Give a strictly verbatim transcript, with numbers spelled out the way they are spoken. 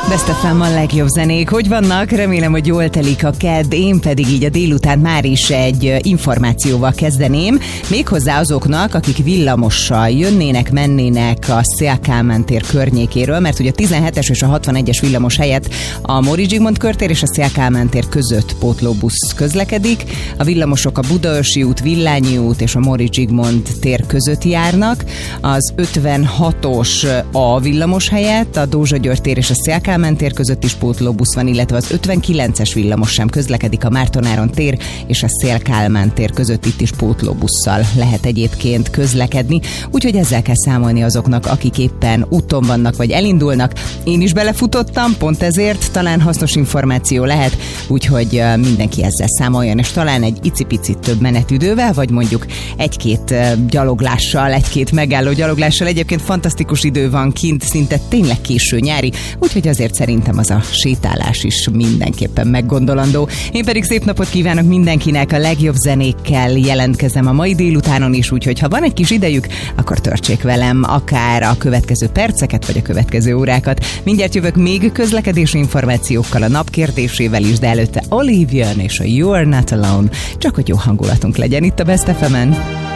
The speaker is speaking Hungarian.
Best ef em a legjobb zenék. Hogy vannak? Remélem, hogy jól telik a kedd. Én pedig így a délután már is egy információval kezdeném. Méghozzá azoknak, akik villamossal jönnének, mennének a Széll-Kálmán tér környékéről, mert ugye a tizenhetes és a hatvanegyes villamos helyett a Móricz Zsigmond körtér és a Széll-Kálmán tér között pótlóbusz közlekedik. A villamosok a Budaörsi út, Villányi út és a Móricz Zsigmond tér között járnak. Az ötvenhatos A villamos helyett a Dózsa György tér és a Széll-Kálmán tér között is pótlóbusz van, illetve az ötvenkilences villamos sem közlekedik a Márton Áron tér és a Széll-Kálmán tér között, itt is pótlóbusszal lehet egyébként közlekedni, úgyhogy ezzel kell számolni azoknak, akik éppen úton vannak vagy elindulnak. Én is belefutottam, pont ezért talán hasznos információ lehet, úgyhogy mindenki ezzel számoljon, és talán egy icipicit több menetidővel, vagy mondjuk egy-két gyaloglással, egy-két megálló gyaloglással. Egyébként fantasztikus idő van kint, szinte tényleg késő nyári, úgyhogy azért szerintem az a sétálás is mindenképpen meggondolandó. Én pedig szép napot kívánok mindenkinek, a legjobb zenékkel jelentkezem a mai délutánon is, úgyhogy ha van egy kis idejük, akkor töltsék velem akár a következő perceket, vagy a következő órákat. Mindjárt jövök még közlekedési információkkal, a nap kérdésével is, de előtte Olivia és a You Are Not Alone, csak hogy jó hangulatunk legyen itt a Best ef emen.